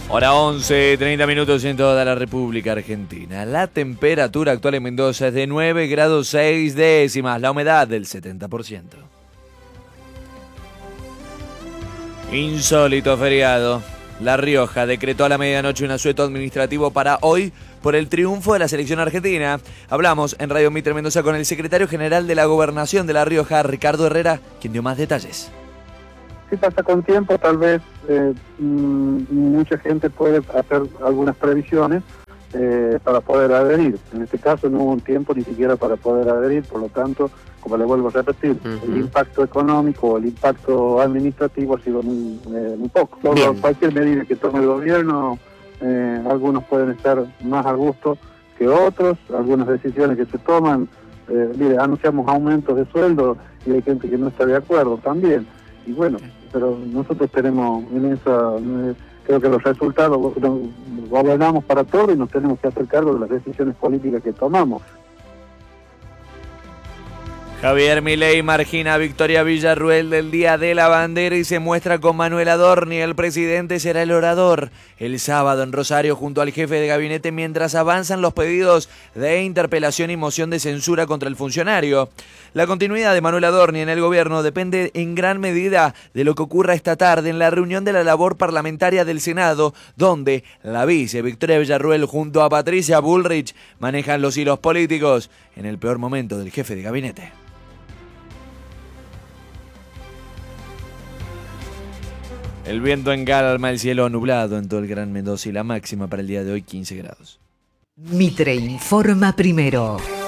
Hora 11, 30 minutos en toda la República Argentina. La temperatura actual en Mendoza es de 9 grados 6 décimas, la humedad del 70%. Insólito feriado. La Rioja decretó a la medianoche un asueto administrativo para hoy por el triunfo de la selección argentina. Hablamos en Radio Mitre Mendoza con el secretario general de la Gobernación de La Rioja, Ricardo Herrera, quien dio más detalles. Si pasa con tiempo, tal vez mucha gente puede hacer algunas previsiones para poder adherir. En este caso no hubo un tiempo ni siquiera para poder adherir, por lo tanto, como le vuelvo a repetir, el impacto económico, el impacto administrativo ha sido muy poco. Cualquier medida que tome el gobierno, algunos pueden estar más a gusto que otros, algunas decisiones que se toman, mire, anunciamos aumentos de sueldo y hay gente que no está de acuerdo también. Y bueno, pero nosotros tenemos en esa, creo que los resultados, gobernamos para todo y nos tenemos que hacer cargo de las decisiones políticas que tomamos. Javier Milei margina a Victoria Villarruel del Día de la Bandera y se muestra con Manuel Adorni. El presidente será el orador el sábado en Rosario junto al jefe de gabinete mientras avanzan los pedidos de interpelación y moción de censura contra el funcionario. La continuidad de Manuel Adorni en el gobierno depende en gran medida de lo que ocurra esta tarde en la reunión de la labor parlamentaria del Senado, donde la vice Victoria Villarruel junto a Patricia Bullrich manejan los hilos políticos en el peor momento del jefe de gabinete. El viento encalma, el cielo nublado en todo el Gran Mendoza y la máxima para el día de hoy 15 grados. Mitre informa primero.